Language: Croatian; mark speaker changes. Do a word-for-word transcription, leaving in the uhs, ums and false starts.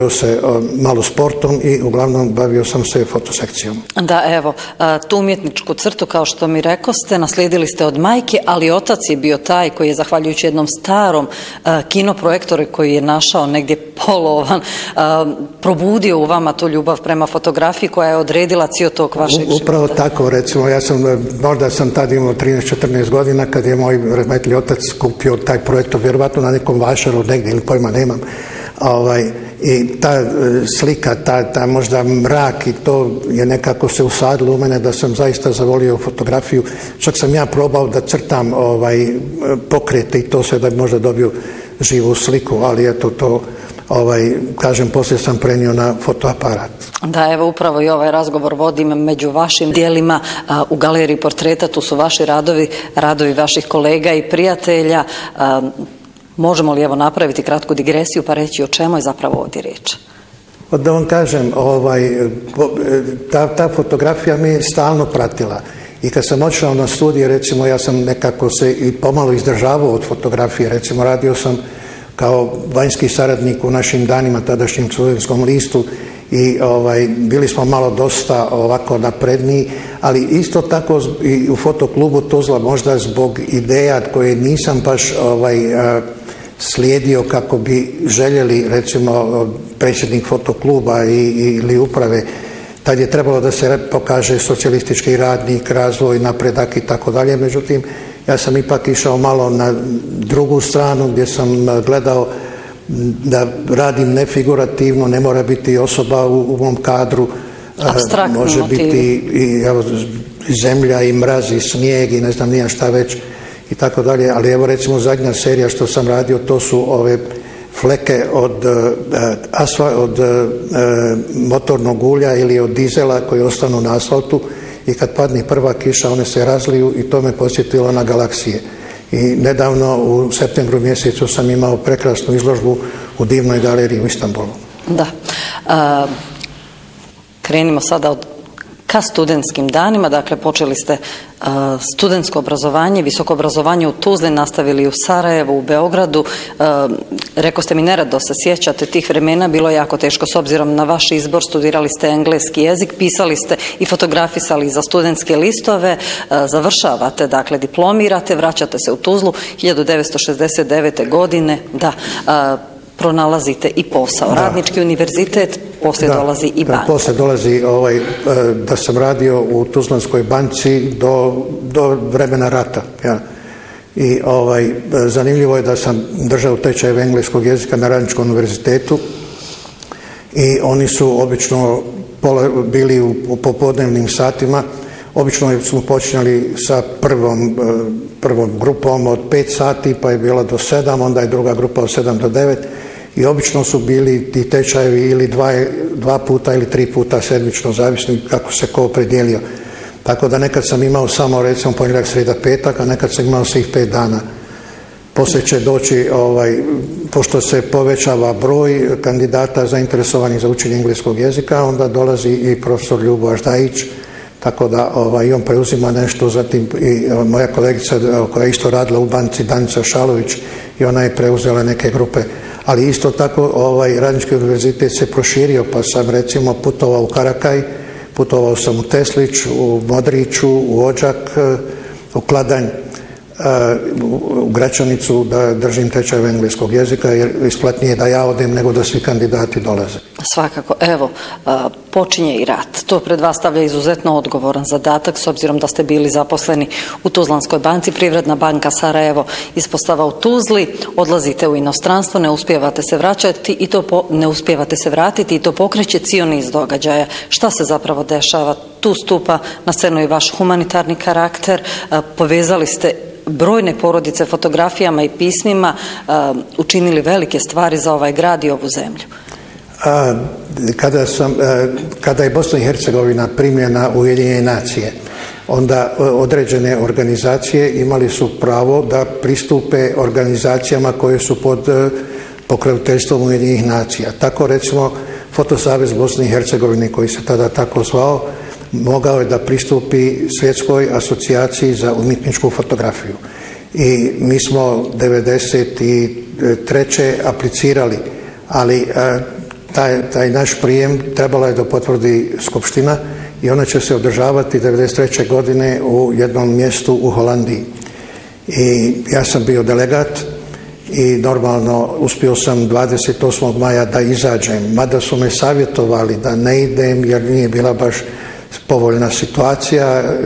Speaker 1: se malo sportom i uglavnom bavio sam se fotosekcijom.
Speaker 2: Da, evo, tu umjetničku crtu, kao što mi rekoste, naslijedili ste od majke, ali otac je bio taj koji je, zahvaljujući jednom starom kinoprojektoru koji je našao negdje polovan, probudio u vama tu ljubav prema fotografiji koja je odredila cijel tog vašeg života.
Speaker 1: Upravo tako, recimo, ja sam, možda sam tad imao trinaest četrnaest godina kad je moj rahmetli otac kupio taj projektor, vjerovatno na nekom vašaru negdje ili pojma nemam. Ovaj, i ta slika, ta, ta možda mrak i to je nekako se usadilo u mene da sam zaista zavolio fotografiju. Čak sam ja probao da crtam ovaj, pokrete i to sve da bi možda dobio živu sliku, ali eto to, ovaj, kažem, poslije sam prenio na fotoaparat.
Speaker 2: Da, evo upravo i ovaj razgovor vodim među vašim dijelima a, u galeriji portreta, tu su vaši radovi, radovi vaših kolega i prijatelja. A, Možemo li evo napraviti kratku digresiju pa reći o čemu je zapravo ovdje riječ?
Speaker 1: Da vam kažem, ovaj, ta, ta fotografija me je stalno pratila. I kad sam odšao na studije, recimo, ja sam nekako se i pomalo izdržavao od fotografije. Recimo, radio sam kao vanjski saradnik u našim danima, tadašnjem Studenskom listu, i ovaj, bili smo malo dosta ovako napredniji, ali isto tako i u fotoklubu Tuzla, možda zbog ideja koje nisam baš ovaj, a, slijedio kako bi željeli, recimo, predsjednik fotokluba i, ili uprave, tad je trebalo da se pokaže socijalistički radnik, razvoj, napredak i tako dalje. Međutim, ja sam ipak išao malo na drugu stranu gdje sam gledao da radim nefigurativno, ne mora biti osoba u, u mom kadru,
Speaker 2: abstraktno
Speaker 1: može
Speaker 2: motivi.
Speaker 1: Biti i, evo, zemlja i mraz i snijeg i ne znam nija šta već i tako dalje, ali evo recimo zadnja serija što sam radio, to su ove fleke od, asfa, od uh, motornog ulja ili od dizela koji ostanu na asfaltu i kad padne prva kiša one se razliju i to me podsjetilo na galaksije. I nedavno u septembru mjesecu sam imao prekrasnu izložbu u divnoj galeriji u Istanbulu.
Speaker 2: Da. A, krenimo sada od ka studentskim danima, dakle počeli ste uh, studentsko obrazovanje, visoko obrazovanje u Tuzli, nastavili u Sarajevu, u Beogradu. Uh, Reko ste mi, nerado se sjećate tih vremena, bilo je jako teško s obzirom na vaš izbor, studirali ste engleski jezik, pisali ste i fotografisali za studentske listove, uh, završavate, dakle diplomirate, vraćate se u Tuzlu hiljadu devetsto šezdeset devete. godine, da, uh, pronalazite i posao. Da. Radnički univerzitet, poslije da, dolazi i banka.
Speaker 1: Poslije dolazi ovaj, da sam radio u Tuzlanskoj banci do, do vremena rata. Ja. I ovaj, zanimljivo je da sam držao tečajeve engleskog jezika na Radničkom univerzitetu i oni su obično bili u, u popodnevnim satima. Obično smo počinjali sa prvom, prvom grupom od pet sati, pa je bila do sedam, onda je druga grupa od sedam do devet. I obično su bili ti tečajevi ili dva, dva puta ili tri puta sedmično, zavisno kako se ko opredijelio. Tako da nekad sam imao samo recimo ponedjeljak, srijeda, petak, a nekad sam imao svih pet dana. Poslije će doći, ovaj, pošto se povećava broj kandidata zainteresovanih za učenje engleskog jezika, onda dolazi i profesor Ljubo Aždajić, tako da ovaj, on preuzima nešto, zatim i moja kolegica koja je isto radila u banci, Danica Šalović, i ona je preuzela neke grupe. Ali isto tako ovaj, Radnički univerzitet se proširio, pa sam recimo putovao u Karakaj, putovao sam u Teslić, u Modriću, u Odžak, u Kladanj, u Gračanicu da držim tečajeve engleskog jezika, jer isplatnije da ja odem nego da svi kandidati dolaze.
Speaker 2: Svakako. Evo, počinje i rat. To pred vas stavlja izuzetno odgovoran zadatak, s obzirom da ste bili zaposleni u Tuzlanskoj banci, Privredna banka Sarajevo, ispostava u Tuzli, odlazite u inostranstvo, ne uspijevate se vraćati i to po, ne uspijevate se vratiti i to pokreće cijeli niz događaja. Šta se zapravo dešava? Tu stupa na scenu i vaš humanitarni karakter, povezali ste brojne porodice fotografijama i pismima, učinili velike stvari za ovaj grad i ovu zemlju.
Speaker 1: A, kada, sam, a, kada je Bosna i Hercegovina primljena u Ujedinjene nacije, onda određene organizacije imali su pravo da pristupe organizacijama koje su pod pokroviteljstvom Ujedinjenih nacija. Tako recimo Fotosavez Bosne i Hercegovine, koji se tada tako zvao, mogao je da pristupi Svjetskoj asocijaciji za umjetničku fotografiju. I mi smo devedeset treće aplicirali, ali a, taj, taj naš prijem trebala je da potvrdi Skupština i ona će se održavati devedeset treće godine u jednom mjestu u Holandiji. I ja sam bio delegat i normalno uspio sam dvadeset osmog maja da izađem, mada su me savjetovali da ne idem jer nije bila baš povoljna situacija.